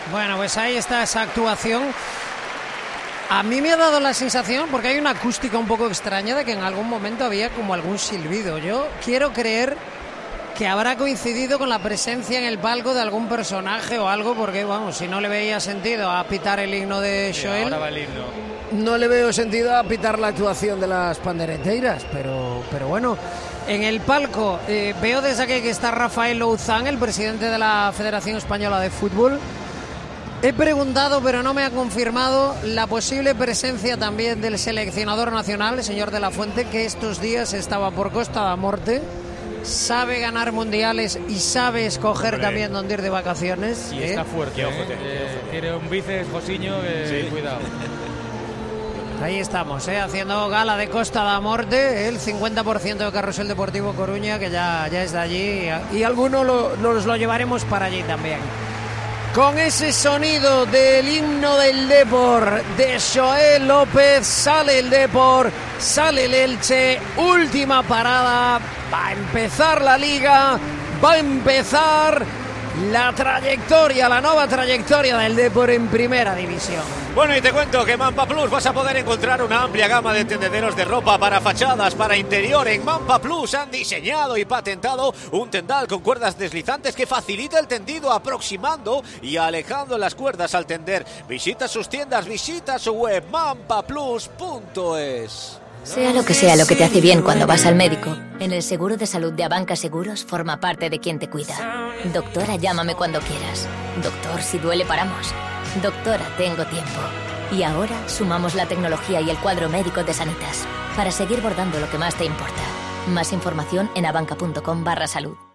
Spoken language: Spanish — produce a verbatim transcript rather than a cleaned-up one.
Bueno, pues ahí está esa actuación. A mí me ha dado la sensación, porque hay una acústica un poco extraña, de que en algún momento había como algún silbido. Yo quiero creer que habrá coincidido con la presencia en el palco de algún personaje o algo, porque vamos, si no le veía sentido a pitar el himno de Sí, Xoel, ahora va el himno. No le veo sentido a pitar la actuación de las pandereteiras, pero, pero bueno. en el palco eh, veo desde aquí que está Rafael Louzán, el presidente de la Federación Española de Fútbol. He preguntado, pero no me ha confirmado, la posible presencia también del seleccionador nacional, el señor De La Fuente, que estos días estaba por Costa da Morte. Sabe ganar mundiales y sabe escoger Hombre. también dónde ir de vacaciones. Y ¿eh? está fuerte. Qué ojote, ¿eh? qué Eh, ojote. tiene un bíceps, Josiño, que Sí. cuidado. Ahí estamos, ¿eh? haciendo gala de Costa da Morte, el cincuenta por ciento de Carrusel Deportivo Coruña, que ya, ya es de allí, y algunos lo, nos lo llevaremos para allí también. Con ese sonido del himno del Depor de Xoel López, sale el Depor, sale el Elche, última parada, va a empezar la Liga, va a empezar la trayectoria, la nueva trayectoria del Depor en Primera División. Bueno, y te cuento que en Mampa Plus vas a poder encontrar una amplia gama de tendederos de ropa para fachadas, para interior. En Mampa Plus han diseñado y patentado un tendal con cuerdas deslizantes que facilita el tendido, aproximando y alejando las cuerdas al tender. Visita sus tiendas, visita su web mampa plus punto es. Sea lo que sea lo que te hace bien cuando vas al médico, en el seguro de salud de Abanca Seguros forma parte de quien te cuida. Doctora, llámame cuando quieras. Doctor, si duele paramos. Doctora, tengo tiempo. Y ahora sumamos la tecnología y el cuadro médico de Sanitas para seguir bordando lo que más te importa. Más información en abanca punto com barra salud.